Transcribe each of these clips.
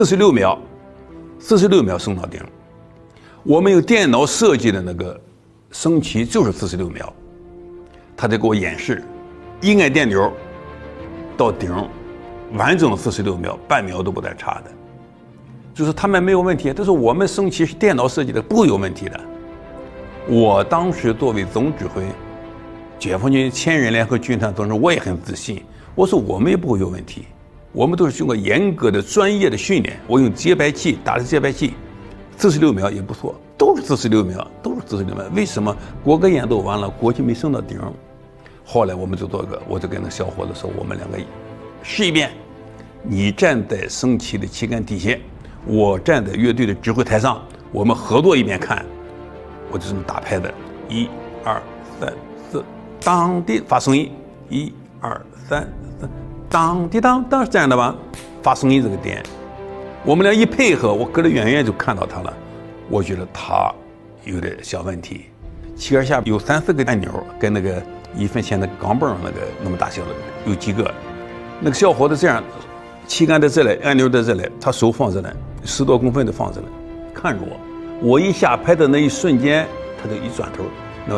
46秒，46秒升到顶。我们用电脑设计的那个升旗就是46秒，他在给我演示，一按电钮到顶，完整的46秒，半秒都不带差的。就是他们没有问题，但是我们升旗是电脑设计的，不会有问题的。我当时作为总指挥，解放军千人联合军团总指挥，我也很自信，我说我们也不会有问题。我们都是经过严格的专业的训练，我用节拍器打的节拍器，46秒也不错，都是46秒，都是46秒。为什么国歌演奏完了，国旗没升到顶？后来我们就做个，我就跟那小伙子说，我们两个试一遍，你站在升旗的旗杆底下，我站在乐队的指挥台上，我们合作一遍看。我就这么打拍的，1、2、3、4，当的发声音，1、2、3、4。当滴当当是这样的吧？发声音这个点，我们俩一配合，我隔得远远就看到他了。我觉得他有点小问题。旗杆下有3、4个按钮，跟那个1分钱的钢镚那个那么大小的有几个。那个小伙子这样，旗杆在这里，按钮在这里，他手放这里，10多公分的放这里，看着我。我一下拍的那一瞬间，他就一转头，那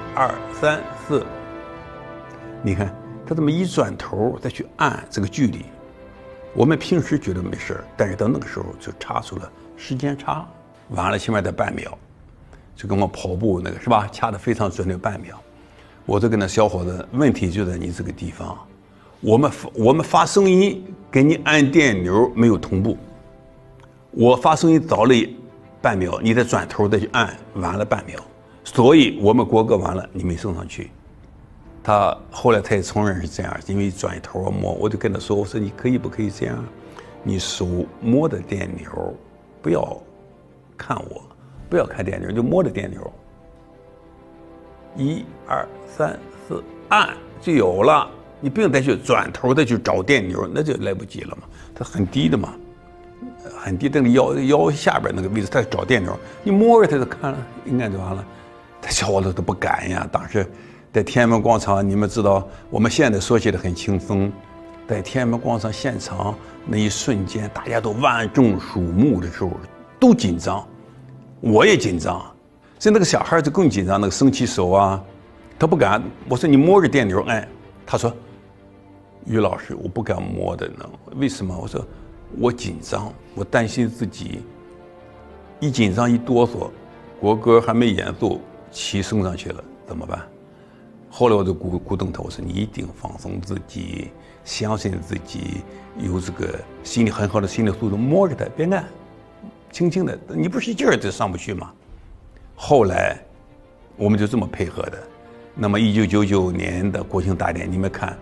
1、2、3、4，你看。他这么一转头再去按这个距离，我们平时觉得没事，但是到那个时候就差出了时间差，完了起码得半秒，就跟我跑步那个是吧，掐得非常准的半秒。我就跟那小伙子，问题就在你这个地方，我们发声音跟你按电钮没有同步，我发声音早了半秒，你再转头再去按，晚了半秒，所以我们国歌完了你没升上去。他后来他也承认是这样，因为转头摸，我就跟他说：“我说你可以不可以这样？你手摸着电钮，不要看我，不要看电钮，就摸着电钮。1、2、3、4，按就有了。你不用再去转头再去找电钮，那就来不及了嘛。它很低的嘛，很低，那个腰下边那个位置，他找电钮，你摸着它就看了，应该就完了。他小伙子都不敢呀，当时。”在天安门广场，你们知道，我们现在说起来很轻松，在天安门广场现场那一瞬间，大家都万众瞩目的时候，都紧张，我也紧张。所以那个小孩就更紧张，那个升旗手啊，他不敢。我说你摸着电钮按，他说，于老师，我不敢摸的呢，为什么？我说我紧张，我担心自己一紧张一哆嗦，国歌还没演奏，旗升上去了，怎么办？后来我就鼓动他，我说你一定放松自己，相信自己，有这个心理很好的心理素质，摸着它，别按，轻轻的，你不是一劲儿就上不去吗？后来我们就这么配合的。那么1999年的国庆大典，你们看，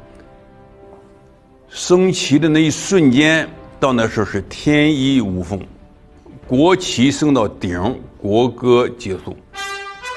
升旗的那一瞬间，到那时候是天衣无缝，国旗升到顶，国歌结束。